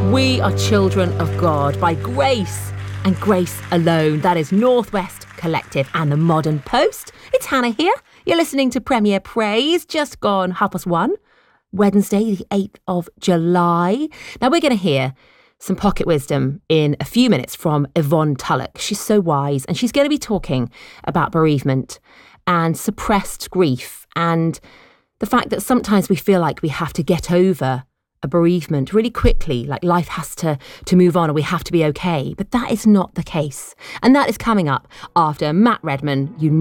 We are children of God by grace and grace alone. That is Northwest Collective and the Modern Post. It's Hannah here. You're listening to Premier Praise, just gone 1:30, Wednesday, the 8th of July. Now we're going to hear some pocket wisdom in a few minutes from Yvonne Tulloch. She's so wise, and she's going to be talking about bereavement and suppressed grief and the fact that sometimes we feel like we have to get over a bereavement really quickly, like life has to move on and we have to be okay. But that is not the case. And that is coming up after Matt Redman,